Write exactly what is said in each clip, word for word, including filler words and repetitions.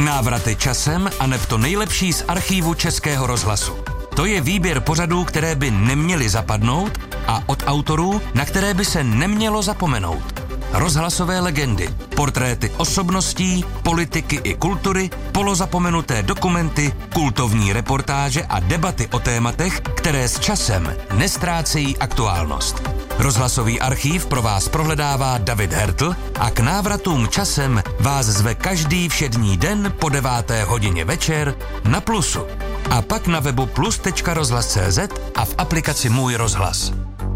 Návraty časem a neb to nejlepší z archívu Českého rozhlasu. To je výběr pořadů, které by neměly zapadnout a od autorů, na které by se nemělo zapomenout. Rozhlasové legendy, portréty osobností, politiky i kultury, polozapomenuté dokumenty, kultovní reportáže a debaty o tématech, které s časem nestrácejí aktuálnost. Rozhlasový archív pro vás prohledává David Hertl a k návratům časem vás zve každý všední den po deváté hodině večer na Plusu. A pak na webu plus tečka rozhlas tečka cé zet a v aplikaci Můj rozhlas.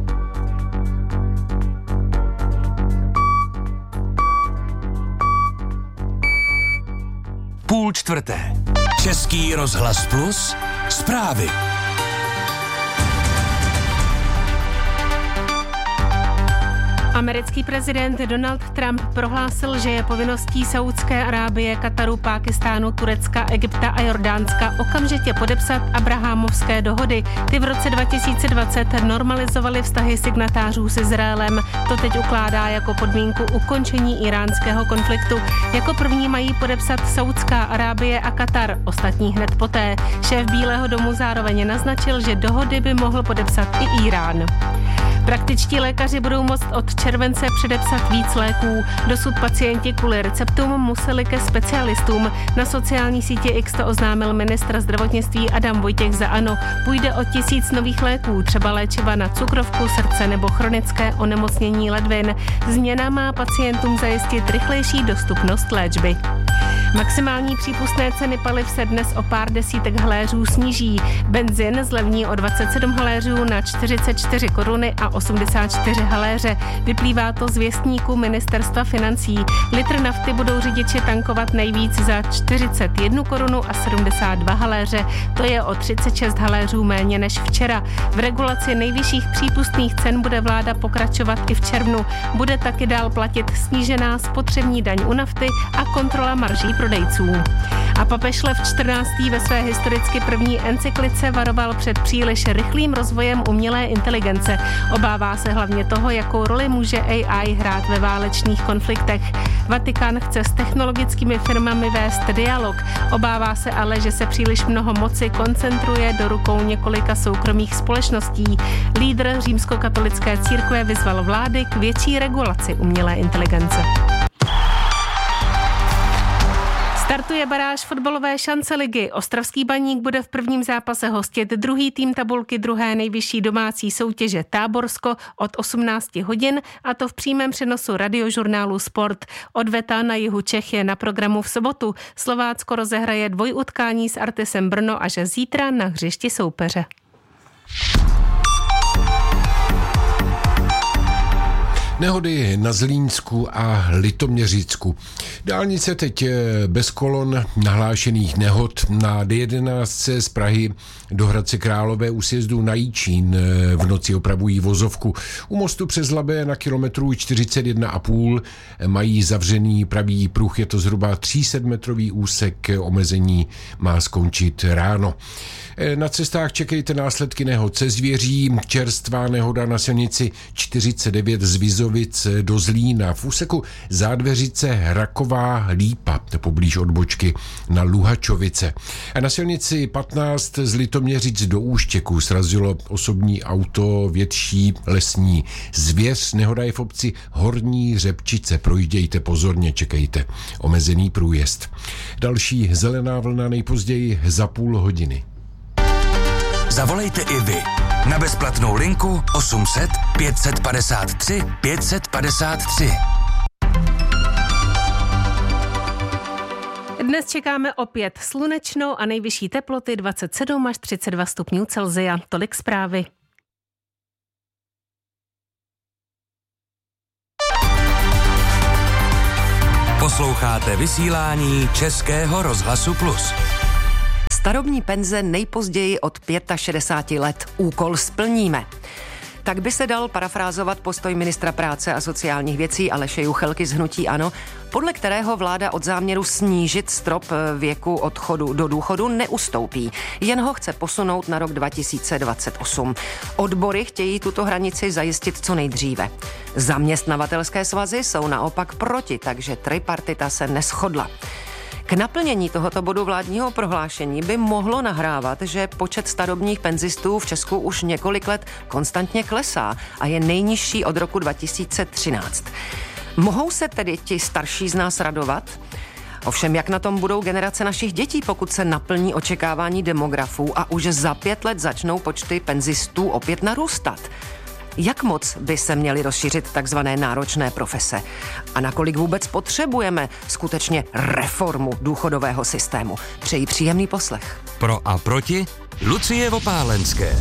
Půl čtvrté. Český rozhlas Plus. Zprávy. Americký prezident Donald Trump prohlásil, že je povinností Saúdské Arábie, Kataru, Pákistánu, Turecka, Egypta a Jordánska okamžitě podepsat Abrahamovské dohody. Ty v roce dva tisíce dvacet normalizovaly vztahy signatářů s Izraelem. To teď ukládá jako podmínku ukončení iránského konfliktu. Jako první mají podepsat Saúdská Arábie a Katar, ostatní hned poté. Šéf Bílého domu zároveň naznačil, že dohody by mohl podepsat i Irán. Praktičtí lékaři budou moct od července předepsat víc léků. Dosud pacienti kvůli receptům museli ke specialistům. Na sociální síti X to oznámil ministr zdravotnictví Adam Vojtěch za ANO. Půjde o tisíc nových léků, třeba léčiva na cukrovku, srdce nebo chronické onemocnění ledvin. Změna má pacientům zajistit rychlejší dostupnost léčby. Maximální přípustné ceny paliv se dnes o pár desítek haléřů sníží. Benzin zlevní o dvacet sedm haléřů na čtyřicet čtyři koruny a osmdesát čtyři haléře. Vyplývá to z věstníku ministerstva financí. Litr nafty budou řidiči tankovat nejvíc za čtyřicet jedna korunu a sedmdesát dva haléře. To je o třicet šest haléřů méně než včera. V regulaci nejvyšších přípustných cen bude vláda pokračovat i v červnu. Bude taky dál platit snížená spotřební daň u nafty a kontrola marží prodejců. A papež Lev čtrnáctý ve své historicky první encyklice varoval před příliš rychlým rozvojem umělé inteligence. Obává se hlavně toho, jakou roli může A I hrát ve válečných konfliktech. Vatikán chce s technologickými firmami vést dialog. Obává se ale, že se příliš mnoho moci koncentruje do rukou několika soukromých společností. Lídr římskokatolické církve vyzval vlády k větší regulaci umělé inteligence. Startuje baráž fotbalové šance ligy. Ostravský Baník bude v prvním zápase hostit druhý tým tabulky druhé nejvyšší domácí soutěže Táborsko od osmnáct hodin, a to v přímém přenosu radiožurnálu Sport. Odveta na jihu Čech je na programu v sobotu. Slovácko rozehraje dvojutkání s Artisem Brno až zítra na hřišti soupeře. Nehody na Zlínsku a Litoměřicku. Dálnice teď bez kolon nahlášených nehod. Na D jedenáct z Prahy do Hradce Králové u sjezdu na Jičín v noci opravují vozovku. U mostu přes Labé na kilometru čtyřicet jedna a půl mají zavřený pravý pruh. Je to zhruba tři sta metrový úsek. Omezení má skončit ráno. Na cestách čekejte následky nehod se zvěří. Čerstvá nehoda na silnici čtyřicet devět z Vizovic do Zlína v úseku Zádveřice Hraková Lípa poblíž odbočky na Luhačovice. A na silnici patnáct z Litoměřic do Úštěku srazilo osobní auto větší lesní zvěř. Nehoda je v obci Horní Řepčice. Projíždějte pozorně, čekejte. Omezený průjezd. Další zelená vlna nejpozději za půl hodiny. Zavolejte i vy na bezplatnou linku osm set pět set padesát tři pět set padesát tři. Dnes čekáme opět slunečno a nejvyšší teploty dvacet sedm až třicet dva stupňů Celsia. Tolik zprávy. Posloucháte vysílání Českého rozhlasu Plus. Starobní penze nejpozději od šedesáti pěti let. Úkol splníme. Tak by se dal parafrázovat postoj ministra práce a sociálních věcí Aleše Juchelky z hnutí ANO, podle kterého vláda od záměru snížit strop věku odchodu do důchodu neustoupí, jen ho chce posunout na rok dva tisíce dvacet osm. Odbory chtějí tuto hranici zajistit co nejdříve. Zaměstnavatelské svazy jsou naopak proti, takže tripartita se neshodla. K naplnění tohoto bodu vládního prohlášení by mohlo nahrávat, že počet starobních penzistů v Česku už několik let konstantně klesá a je nejnižší od roku dva tisíce třináct. Mohou se tedy ti starší z nás radovat? Ovšem, jak na tom budou generace našich dětí, pokud se naplní očekávání demografů a už za pět let začnou počty penzistů opět narůstat? Jak moc by se měly rozšířit takzvané náročné profese? A nakolik vůbec potřebujeme skutečně reformu důchodového systému? Přeji příjemný poslech. Pro a proti Lucie Vopálenské.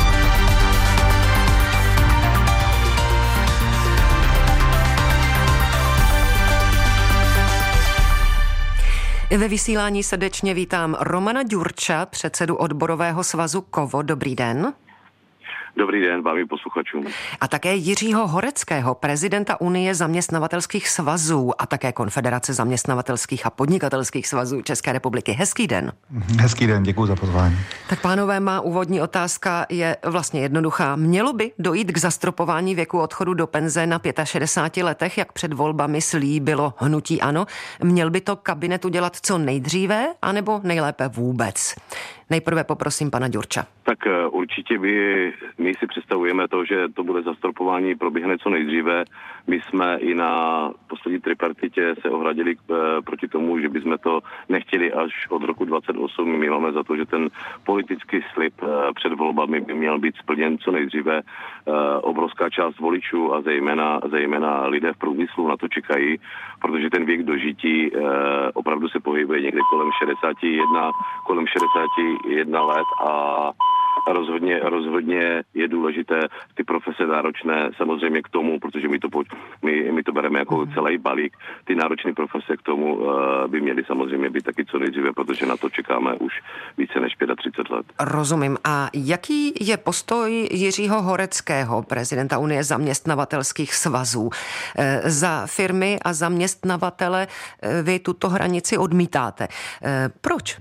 Ve vysílání srdečně vítám Romana Ďurča, předsedu odborového svazu KOVO. Dobrý den. Dobrý den, vámi posluchačům. A také Jiřího Horeckého, prezidenta Unie zaměstnavatelských svazů a také Konfederace zaměstnavatelských a podnikatelských svazů České republiky. Hezký den. Hezký den, děkuji za pozvání. Tak pánové, má úvodní otázka je vlastně jednoduchá. Mělo by dojít k zastropování věku odchodu do penze na šedesáti pěti letech, jak před volbami slíbilo hnutí ANO? Měl by to kabinet udělat co nejdříve, anebo nejlépe vůbec? Nejprve poprosím pana Ďurča. Tak určitě by, my si představujeme to, že to bude zastropování proběhne co nejdříve. My jsme i na poslední tripartitě se ohradili proti tomu, že bychom to nechtěli až od roku dvacet osm. My máme za to, že ten politický slib před volbami by měl být splněn co nejdříve. Obrovská část voličů a zejména, zejména lidé v průmyslu na to čekají, protože ten věk dožití opravdu se pohybuje někde kolem šedesáti jednoho, kolem šedesáti jedna let a rozhodně, rozhodně je důležité ty profese náročné samozřejmě k tomu, protože my to, my, my to bereme jako celý balík, ty náročné profese k tomu uh, by měly samozřejmě být taky co nejdříve, protože na to čekáme už více než třicet pět let. Rozumím. A jaký je postoj Jiřího Horeckého, prezidenta Unie zaměstnavatelských svazů? Za firmy a zaměstnavatele vy tuto hranici odmítáte. Proč?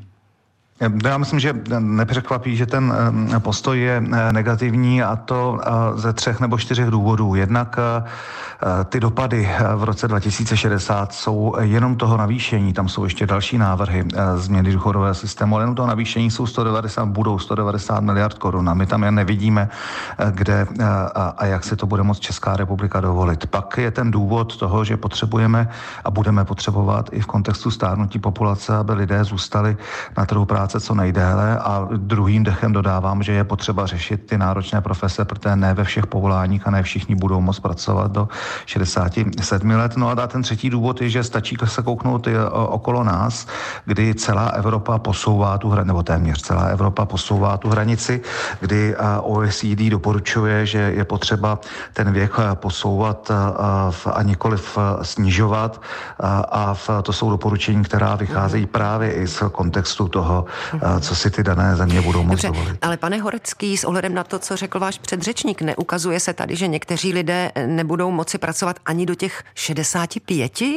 Já myslím, že nepřekvapí, že ten postoj je negativní, a to ze třech nebo čtyřech důvodů. Jednak ty dopady v roce dva tisíce šedesát jsou jenom toho navýšení, tam jsou ještě další návrhy změny důchodového systému, ale jenom toho navýšení jsou sto devadesát, budou sto devadesát miliard korun a my tam je nevidíme, kde a, a jak si to bude moct Česká republika dovolit. Pak je ten důvod toho, že potřebujeme a budeme potřebovat i v kontextu stárnutí populace, aby lidé zůstali na trhu práce co nejdéle, a druhým dechem dodávám, že je potřeba řešit ty náročné profese, protože ne ve všech povoláních a ne všichni budou moct pracovat do šedesáti sedmi let. No a ten třetí důvod je, že stačí se kouknout okolo nás, kdy celá Evropa posouvá tu hranici, nebo téměř celá Evropa posouvá tu hranici, kdy O E C D doporučuje, že je potřeba ten věk posouvat a nikoliv snižovat, a to jsou doporučení, která vycházejí právě i z kontextu toho, co si ty dané země budou moct dovolit. Ale pane Horecký, s ohledem na to, co řekl váš předřečník, neukazuje se tady, že někteří lidé nebudou moci pracovat ani do těch šedesáti pěti?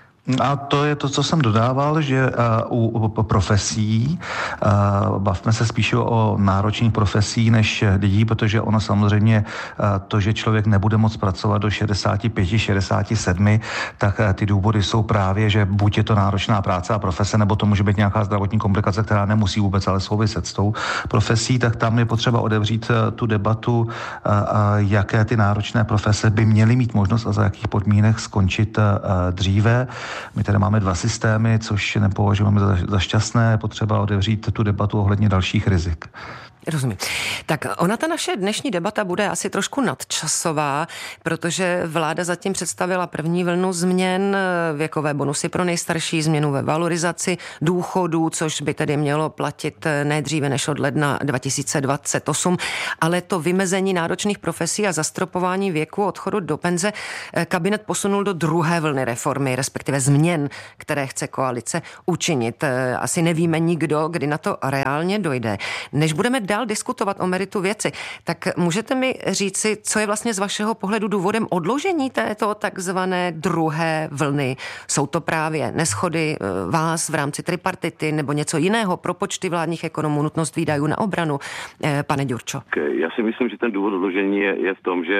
A to je to, co jsem dodával, že uh, u profesí uh, bavme se spíše o náročných profesí než lidí, protože ono samozřejmě uh, to, že člověk nebude moct pracovat do šedesáti pěti, šedesáti sedmi, tak uh, ty důvody jsou právě, že buď je to náročná práce a profese, nebo to může být nějaká zdravotní komplikace, která nemusí vůbec ale souviset s tou profesí, tak tam je potřeba otevřít uh, tu debatu, uh, uh, jaké ty náročné profese by měly mít možnost a za jakých podmínek skončit uh, dříve. My tady máme dva systémy, což nepovažujeme za, za šťastné, potřeba otevřít tu debatu ohledně dalších rizik. Rozumím. Tak ona ta naše dnešní debata bude asi trošku nadčasová, protože vláda zatím představila první vlnu změn, věkové bonusy pro nejstarší, změnu ve valorizaci důchodů, což by tedy mělo platit ne dříve než od ledna dva tisíce dvacet osm, ale to vymezení náročných profesí a zastropování věku odchodu do penze kabinet posunul do druhé vlny reformy, respektive změn, které chce koalice učinit. Asi nevíme nikdo, kdy na to reálně dojde. Než budeme dál diskutovat o meritu věci, tak můžete mi říci, co je vlastně z vašeho pohledu důvodem odložení této takzvané druhé vlny? Jsou to právě neshody vás v rámci tripartity nebo něco jiného, propočty vládních ekonomů, nutnost výdajů na obranu? Pane Ďurčo. Já si myslím, že ten důvod odložení je, je v tom, že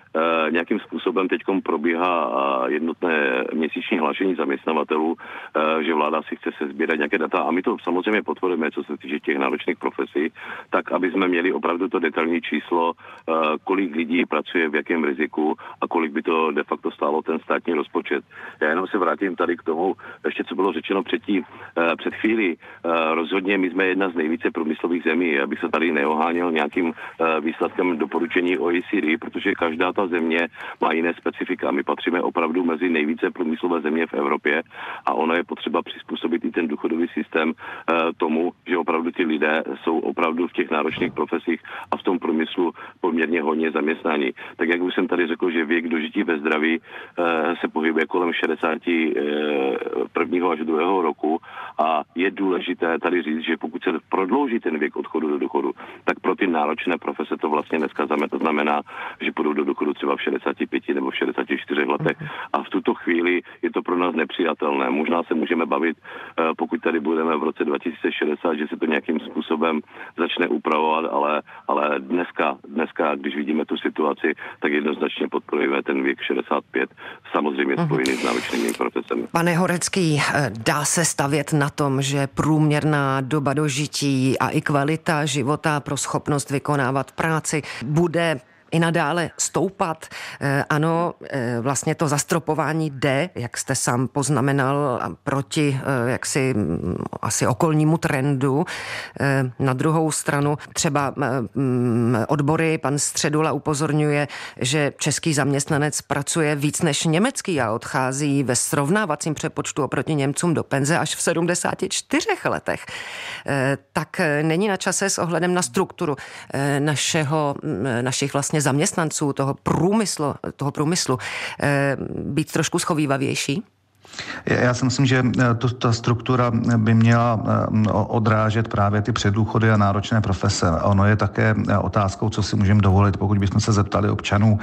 e, nějakým způsobem teďkom probíhá jednotné měsíční hlášení zaměstnavatelů, e, že vláda si chce sesbírat nějaké data a my to samozřejmě podporujeme, co se týče těch náročných profesí, tak aby jsme měli opravdu to detailní číslo, e, kolik lidí pracuje v jakém riziku a kolik by to de facto stálo ten státní rozpočet. Já jenom se vrátím tady k tomu, ještě co bylo řečeno předtím, e, před chvílí. E, rozhodně my jsme jedna z nejvíce průmyslových zemí, abych se tady neoháněl nějakým e, výsledkem doporučení O E C D, protože každá ta země má jiné specifika. My patříme opravdu mezi nejvíce průmyslové země v Evropě a ono je potřeba přizpůsobit i ten důchodový systém e, tomu, že opravdu ti lidé jsou opravdu v těch náročných profesích a v tom průmyslu poměrně hodně zaměstnání. Tak jak už jsem tady řekl, že věk dožití ve zdraví e, se pohybuje kolem šedesát prvního až druhého roku a je důležité tady říct, že pokud se prodlouží ten věk odchodu do důchodu, tak pro ty náročné profese to vlastně dneska znamená, že půjdou do důchodu třeba v šedesáti pěti nebo v šedesáti čtyřech letech. A v tuto chvíli je to pro nás nepřijatelné. Možná se můžeme bavit, pokud tady budeme v roce dva tisíce šedesát, že se to nějakým způsobem začne upravovat, ale, ale dneska, dneska, když vidíme tu situaci, tak jednoznačně podporujeme ten věk šedesát pět, samozřejmě spojený s náročnými profesemi. Pane Horecký, dá se stavět na tom, že průměrná doba dožití a i kvalita života pro schopnost vykonávat práci bude i nadále stoupat. Ano, vlastně to zastropování jde, jak jste sám poznamenal, proti jaksi asi okolnímu trendu. Na druhou stranu třeba odbory, pan Středula upozorňuje, že český zaměstnanec pracuje víc než německý a odchází ve srovnávacím přepočtu oproti Němcům do penze až v sedmdesáti čtyřech letech. Tak není na čase s ohledem na strukturu našeho, našich vlastně zaměstnanců, toho průmyslu, toho průmyslu být trošku schovývavější? Já si myslím, že to, ta struktura by měla odrážet právě ty předdůchody a náročné profese. Ono je také otázkou, co si můžeme dovolit, pokud bychom se zeptali občanů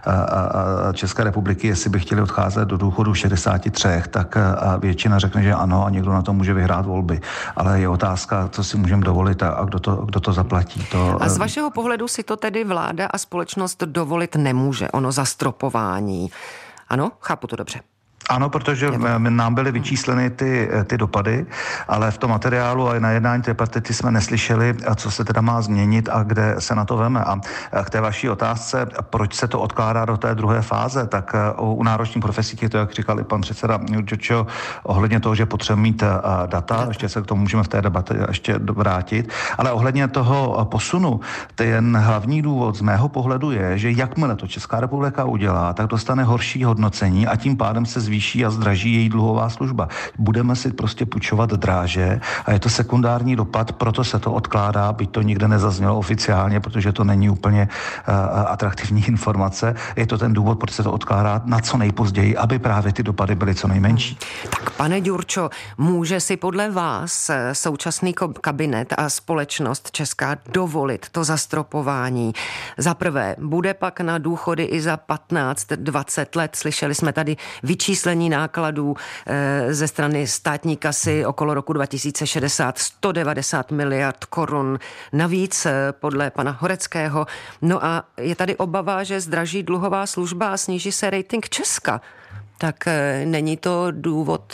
České republiky, jestli by chtěli odcházet do důchodu v šedesáti třech, tak většina řekne, že ano a někdo na to může vyhrát volby. Ale je otázka, co si můžeme dovolit a kdo to, kdo to zaplatí. To... A z vašeho pohledu si to tedy vláda a společnost dovolit nemůže, ono zastropování. Ano, chápu to dobře. Ano, protože nám byly vyčísleny ty, ty dopady, ale v tom materiálu a na jednání tripartity jsme neslyšeli, co se teda má změnit a kde se na to veme. A k té vaší otázce, proč se to odkládá do té druhé fáze, tak u náročných profesí je to, jak říkal i pan předseda Jurčo, ohledně toho, že potřebujeme mít data, ještě se k tomu můžeme v té debatě ještě vrátit, ale ohledně toho posunu, ten hlavní důvod z mého pohledu je, že jakmile to Česká republika udělá, tak dostane horší hodnocení a tím pádem se zvýší a zdraží její dluhová služba. Budeme si prostě půjčovat dráže a je to sekundární dopad, proto se to odkládá, byť to nikde nezaznělo oficiálně, protože to není úplně uh, atraktivní informace. Je to ten důvod, proč se to odkládá na co nejpozději, aby právě ty dopady byly co nejmenší. Tak pane Ďurčo, může si podle vás současný kabinet a společnost česká dovolit to zastropování? Za prvé, bude pak na důchody i za patnáct dvacet let, slyšeli jsme tady vyčíslení nákladů ze strany státní kasy okolo roku dva tisíce šedesát sto devadesát miliard korun. Navíc podle pana Horeckého. No a je tady obava, že zdraží dluhová služba a sníží se rating Česka. Tak není to důvod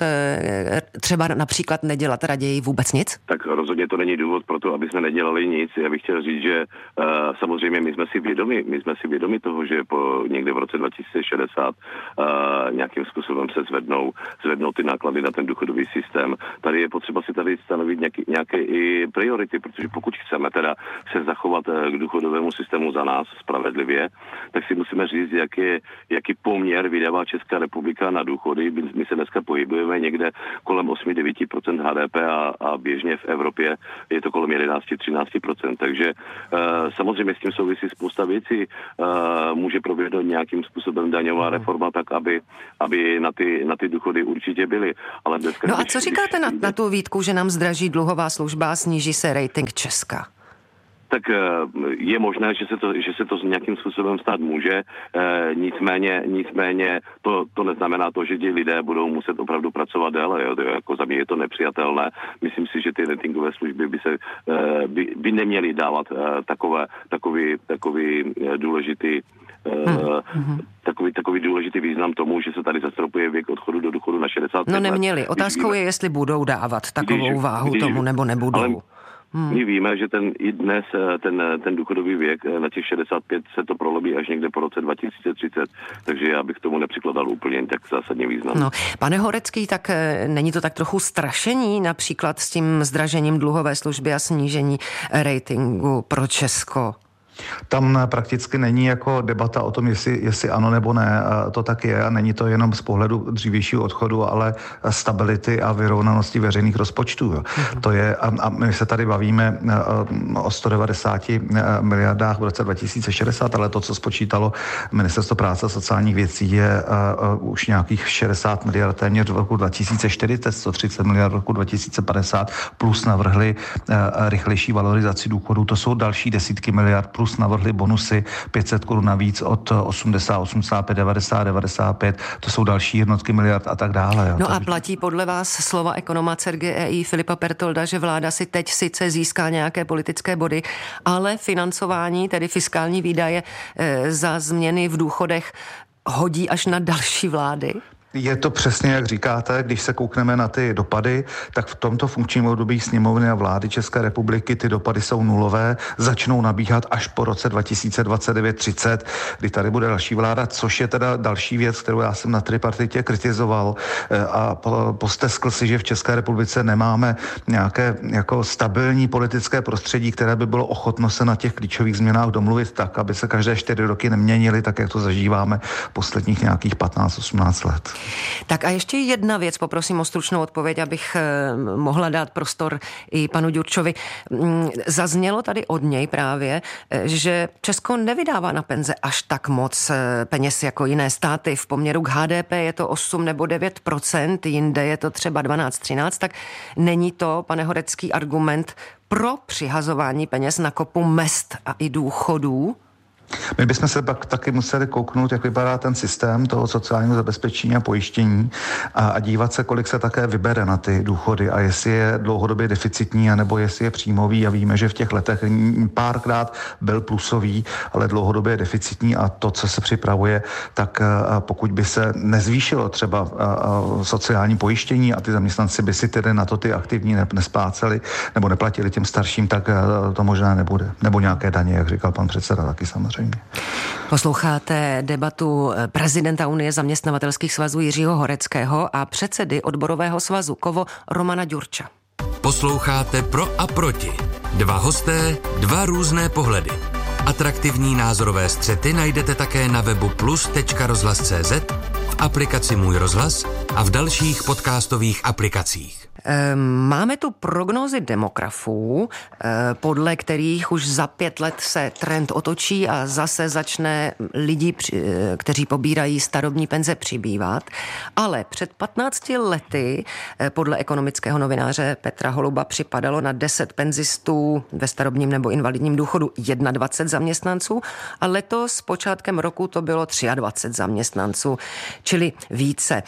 třeba například nedělat raději vůbec nic? Tak rozhodně to není důvod pro to, aby jsme nedělali nic. Já bych chtěl říct, že uh, samozřejmě my jsme si vědomi, my jsme si vědomi toho, že po někde v roce dva tisíce šedesát uh, nějakým způsobem se zvednou, zvednou ty náklady na ten důchodový systém. Tady je potřeba si tady stanovit nějaký, nějaké i priority, protože pokud chceme teda se zachovat k důchodovému systému za nás spravedlivě, tak si musíme říct, jaký, jaký poměr vydává Česká republika na důchody. My se dneska pohybujeme někde kolem osm až devět procent H D P a, a běžně v Evropě je to kolem jedenáct až třináct procent. Takže e, samozřejmě s tím souvisí spousta věcí. E, může proběhnout nějakým způsobem daňová reforma tak, aby, aby na, ty, na ty důchody určitě byly. Ale dneska, no a co říkáte když, na, na tu výtku, že nám zdraží dluhová služba a sníží se rating Česka? Tak je možné, že se to, že se to nějakým způsobem stát může, nicméně, nicméně to, to neznamená to, že ti lidé budou muset opravdu pracovat déle. Jo? Jako za mě je to nepřijatelné. Myslím si, že ty ratingové služby by, se, by, by neměly dávat takové, takový, takový důležitý hmm. takový, takový důležitý význam tomu, že se tady zastropuje věk odchodu do důchodu na šedesát pět let. No neměli. Let. Otázkou víme, je, jestli budou dávat takovou když, váhu když, tomu, nebo nebudou. Ale Hmm. My víme, že ten i dnes ten, ten důchodový věk na těch šedesát pět se to prolobí až někde po roce dva tisíce třicet, takže já bych tomu nepřikladal úplně tak zásadně význam. No, pane Horecký, tak není to tak trochu strašení například s tím zdražením dluhové služby a snížení ratingu pro Česko? Tam prakticky není jako debata o tom, jestli, jestli ano nebo ne, to tak je a není to jenom z pohledu dřívějšího odchodu, ale stability a vyrovnanosti veřejných rozpočtů. Mm-hmm. To je, a, a my se tady bavíme o sto devadesát miliardách v roce dva tisíce šedesát, ale to, co spočítalo Ministerstvo práce a sociálních věcí, je uh, uh, už nějakých šedesát miliard téměř v roku dva tisíce čtyřicet, sto třicet miliard v roku dva tisíce padesát, plus navrhli uh, rychlejší valorizaci důchodů, to jsou další desítky miliard, plus navrhli bonusy pět set korun navíc od osmdesát, osmdesát pět, devadesát, devadesát pět, to jsou další jednotky miliard a tak dále. Jo. No a platí podle vás slova ekonoma C E R G E I Filipa Pertolda, že vláda si teď sice získá nějaké politické body, ale financování, tedy fiskální výdaje e, za změny v důchodech hodí až na další vlády? Je to přesně, jak říkáte, když se koukneme na ty dopady, tak v tomto funkčním období sněmovny a vlády České republiky ty dopady jsou nulové, začnou nabíhat až po roce dva tisíce dvacet devět třicet, kdy tady bude další vláda, což je teda další věc, kterou já jsem na tripartitě kritizoval a posteskl si, že v České republice nemáme nějaké jako stabilní politické prostředí, které by bylo ochotno se na těch klíčových změnách domluvit tak, aby se každé čtyři roky neměnily, tak jak to zažíváme posledních nějakých patnáct osmnáct let. Tak a ještě jedna věc, poprosím o stručnou odpověď, abych mohla dát prostor i panu Ďurčovi. Zaznělo tady od něj právě, že Česko nevydává na penze až tak moc peněz jako jiné státy. V poměru k H D P je to osm nebo devět procent, jinde je to třeba dvanáct třináct, tak není to, pane Horecký, argument pro přihazování peněz na kopu mezd a i důchodů? My bychom se pak taky museli kouknout, jak vypadá ten systém toho sociálního zabezpečení a pojištění a, a dívat se, kolik se také vybere na ty důchody a jestli je dlouhodobě deficitní, anebo jestli je příjmový a víme, že v těch letech párkrát byl plusový, ale dlouhodobě je deficitní a to, co se připravuje, tak a, pokud by se nezvýšilo třeba a, a, sociální pojištění a ty zaměstnanci by si tedy na to ty aktivní nespláceli nebo neplatili těm starším, tak a, to možná nebude. Nebo nějaké daně, jak říkal pan předseda, taky samozřejmě. Posloucháte debatu prezidenta Unie zaměstnavatelských svazů Jiřího Horeckého a předsedy odborového svazu Kovo Romana Ďurča. Posloucháte Pro a proti. Dva hosté, dva různé pohledy. Atraktivní názorové střety najdete také na webu plus tečka rozhlas tečka cé zet, v aplikaci Můj rozhlas a v dalších podcastových aplikacích. Máme tu prognózy demografů, podle kterých už za pět let se trend otočí a zase začne lidí, kteří pobírají starobní penze, přibývat. Ale před patnácti lety podle ekonomického novináře Petra Holuba připadalo na deset penzistů ve starobním nebo invalidním důchodu dvacet jedna zaměstnanců a letos počátkem roku to bylo dvacet tři zaměstnanců, čili více.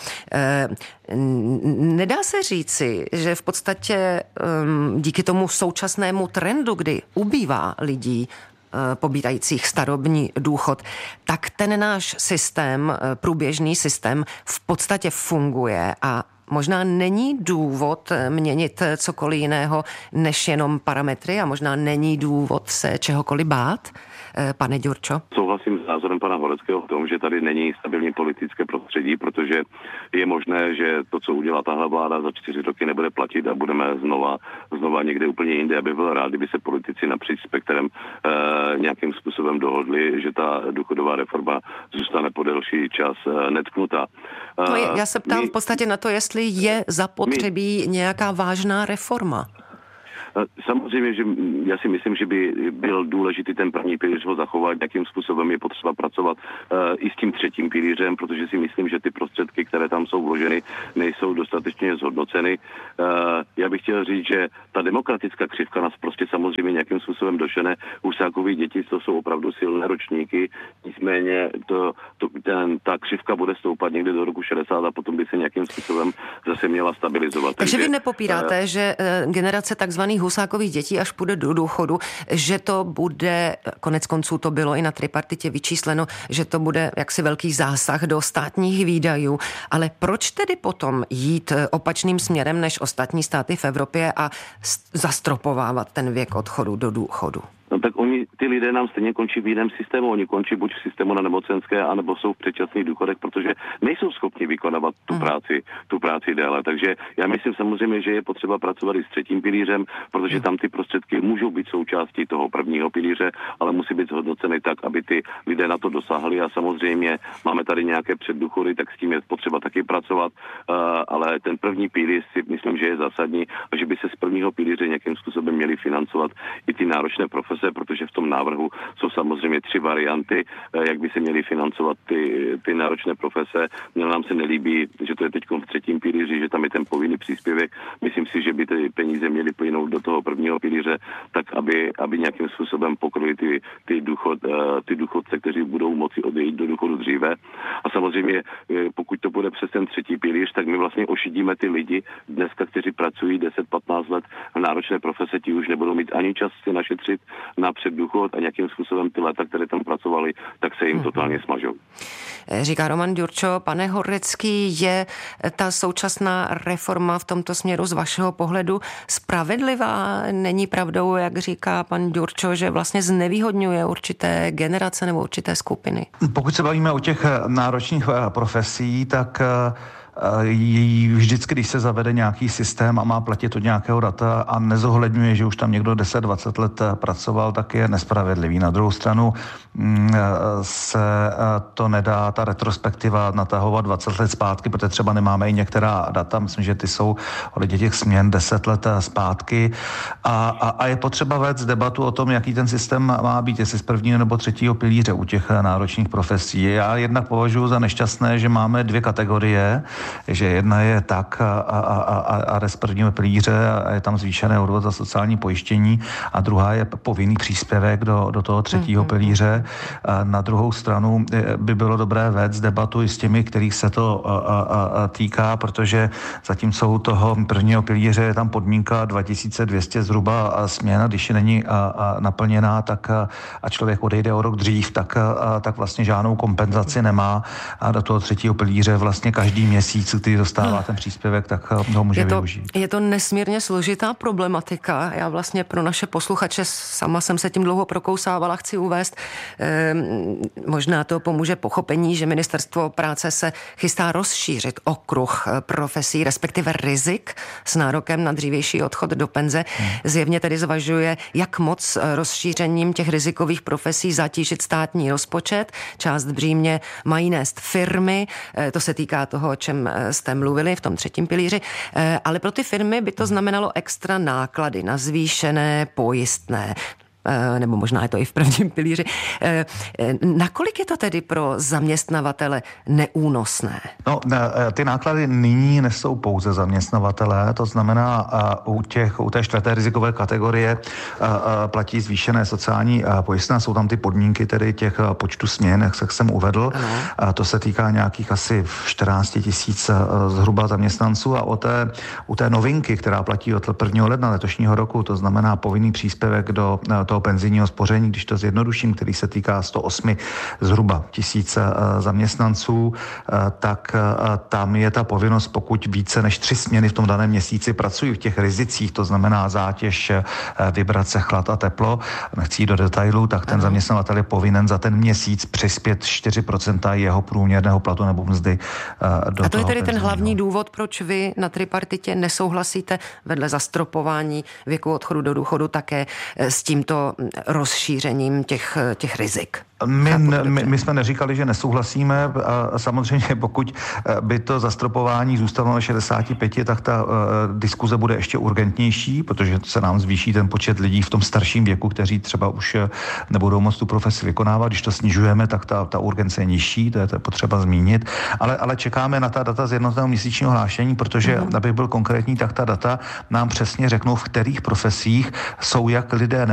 Nedá se říci, že v podstatě um, díky tomu současnému trendu, kdy ubývá lidí uh, pobírajících starobní důchod, tak ten náš systém, uh, průběžný systém v podstatě funguje a možná není důvod měnit cokoliv jiného než jenom parametry a možná není důvod se čehokoliv bát. Pane Ďurčo? Souhlasím s názorem pana Horeckého v tom, že tady není stabilní politické prostředí, protože je možné, že to, co udělá tahle vláda za čtyři roky, nebude platit a budeme znova, znova někde úplně jinde. Já bych byl rád, kdyby se politici napříč spektrem e, nějakým způsobem dohodli, že ta důchodová reforma zůstane po delší čas e, netknutá. E, no je, já se ptám my, v podstatě na to, jestli je zapotřebí my, nějaká vážná reforma. Samozřejmě, že já si myslím, že by byl důležitý ten první pilíř ho zachovat, jakým způsobem je potřeba pracovat uh, i s tím třetím pilířem, protože si myslím, že ty prostředky, které tam jsou vloženy, nejsou dostatečně zhodnoceny. Uh, já bych chtěl říct, že ta demokratická křivka nás prostě samozřejmě nějakým způsobem došene. Husákovi děti, to jsou opravdu silné ročníky, nicméně to, to, ten, ta křivka bude stoupat někde do roku šedesát a potom by se nějakým způsobem zase měla stabilizovat. Takže, Takže vy nepopíráte, uh, že uh, generace takzvaných Husákových dětí, až půjde do důchodu, že to bude, konec konců to bylo i na tripartitě vyčísleno, že to bude jaksi velký zásah do státních výdajů. Ale proč tedy potom jít opačným směrem než ostatní státy v Evropě a zastropovávat ten věk odchodu do důchodu? No tak oni, ty lidé nám stejně končí v jiném systému. Oni končí buď v systému na nemocenské, anebo jsou v předčasných důchodech, protože nejsou schopni vykonávat tu práci, tu práci déle. Takže já myslím samozřejmě, že je potřeba pracovat i s třetím pilířem, protože tam ty prostředky můžou být součástí toho prvního pilíře, ale musí být zhodnoceny tak, aby ty lidé na to dosáhli. A samozřejmě máme tady nějaké předdůchody, tak s tím je potřeba taky pracovat, uh, ale ten první pilíř si myslím, že je zásadní a že by se z prvního pilíře nějakým způsobem měli financovat i ty náročné profese, protože v tom návrhu jsou samozřejmě tři varianty, jak by se měly financovat ty, ty náročné profese. Mně nám se nelíbí, že to je teď v třetím pilíři, že tam je ten povinný příspěvek. Myslím si, že by ty peníze měly plynout do toho prvního pilíře, tak aby, aby nějakým způsobem pokryli ty, ty, důchod, ty důchodce, kteří budou moci odejít do důchodu dříve. A samozřejmě, pokud to bude přes ten třetí pilíř, tak my vlastně ošidíme ty lidi dneska, kteří pracují deset patnáct let v náročné profese, ti už nebudou mít ani čas si našetřit na předdůchod a nějakým způsobem ty léta, které tam pracovali, tak se jim totálně smažou. Říká Roman Ďurčo. Pane Horecký, je ta současná reforma v tomto směru z vašeho pohledu spravedlivá? Není pravdou, jak říká pan Ďurčo, že vlastně znevýhodňuje určité generace nebo určité skupiny? Pokud se bavíme o těch náročných profesí, tak vždycky, když se zavede nějaký systém a má platit od nějakého data a nezohledňuje, že už tam někdo deset dvacet let pracoval, tak je nespravedlivý. Na druhou stranu se to nedá, ta retrospektiva natahovat dvacet let zpátky, protože třeba nemáme i některá data, myslím, že ty jsou ohledně těch směn deset let zpátky a, a, a je potřeba vést debatu o tom, jaký ten systém má být, jestli z prvního nebo třetího pilíře u těch náročných profesí. Já jednak považuji za nešťastné, že máme dvě kategorie, že jedna je tak a, a, a, a rest prvního pilíře a je tam zvýšené odvod za sociální pojištění a druhá je povinný příspěvek do, do toho třetího mm-hmm. pilíře. A na druhou stranu by bylo dobré vést debatu i s těmi, kterých se to a, a, a týká, protože zatímco u toho prvního pilíře je tam podmínka dva tisíce dvě stě zhruba a směna, když není a, a naplněná, tak a, a člověk odejde o rok dřív, tak, a, tak vlastně žádnou kompenzaci nemá a do toho třetího pilíře vlastně každý měsíc, který dostává ten příspěvek, tak ho může je to, využít. Je to nesmírně složitá problematika. Já vlastně pro naše posluchače, sama jsem se tím dlouho prokousávala, chci uvést, eh, možná to pomůže pochopení, že Ministerstvo práce se chystá rozšířit okruh profesí, respektive rizik s nárokem na dřívější odchod do penze. Hmm. Zjevně tedy zvažuje, jak moc rozšířením těch rizikových profesí zatížit státní rozpočet. Část břímě mají nést firmy, eh, to se týká toho, o čem jste mluvili v tom třetím pilíři, ale pro ty firmy by to znamenalo extra náklady na zvýšené pojistné, nebo možná je to i v prvním pilíři. Nakolik je to tedy pro zaměstnavatele neúnosné? No, ty náklady nyní nesou pouze zaměstnavatele, to znamená u, těch, u té čtvrté rizikové kategorie platí zvýšené sociální pojistné, jsou tam ty podmínky tedy těch počtu směn, jak jsem uvedl. Ano. To se týká nějakých asi čtrnáct tisíc zhruba zaměstnanců a o té, u té novinky, která platí od prvního ledna letošního roku, to znamená povinný příspěvek do toho penzijního spoření, když to zjednoduším, který se týká sto osm zhruba tisíc zaměstnanců, tak tam je ta povinnost, pokud více než tři směny v tom daném měsíci pracují v těch rizicích, to znamená zátěž, vibrace, chlad a teplo, nechci jít do detailů, tak ten zaměstnavatel je povinen za ten měsíc přispět čtyři procenta jeho průměrného platu nebo mzdy do. A to je tedy penzijního. ten hlavní důvod, proč vy na tripartitě nesouhlasíte vedle zastropování věku odchodu do důchodu také s tímto rozšířením těch, těch rizik. My, my, my jsme neříkali, že nesouhlasíme a samozřejmě pokud by to zastropování zůstalo na šedesáti pěti, tak ta uh, diskuze bude ještě urgentnější, protože se nám zvýší ten počet lidí v tom starším věku, kteří třeba už nebudou moct tu profesi vykonávat. Když to snižujeme, tak ta, ta urgence je nižší, to je, to je potřeba zmínit, ale, ale čekáme na ta data z jednotného měsíčního hlášení, protože, mm. aby byl konkrétní, tak ta data nám přesně řeknou, v kterých profesích jsou jak lidé